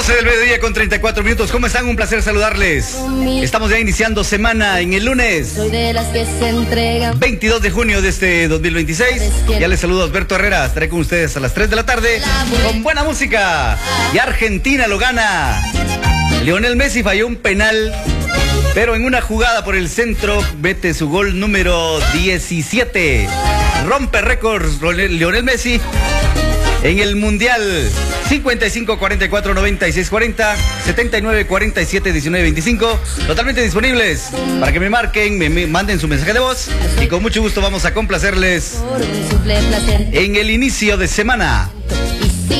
12 del mediodía con 34 minutos. ¿Cómo están? Un placer saludarles. Estamos ya iniciando semana en el lunes 22 de junio de este 2026. Ya les saludo a Alberto Herrera. Estaré con ustedes a las 3 de la tarde con buena música. Y Argentina lo gana. Lionel Messi falló un penal, pero en una jugada por el centro mete su gol número 17. Rompe récords Lionel Messi en el Mundial. 55 44 96 40 79 47 19 25. Totalmente disponibles para que me marquen, me manden su mensaje de voz y con mucho gusto vamos a complacerles en el inicio de semana.